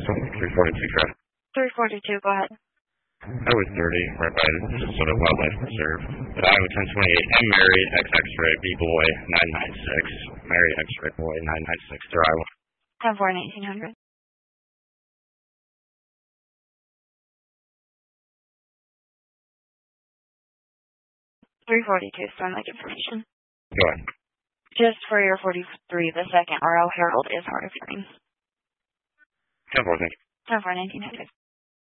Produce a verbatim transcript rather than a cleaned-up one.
three forty-two traffic. three forty-two, go ahead. Highway thirty, right by the Minnesota Wildlife Reserve. Iowa ten twenty-eight, M. Mary, X X-ray, B. Boy, nine nine six. Mary, X-ray, Boy, nine nine six, through Iowa. ten four and eighteen hundred. three forty-two, send like information. Go ahead. Just for your forty-three, the second R L Herald is hard of hearing. ten four, thank you. ten four and eighteen hundred.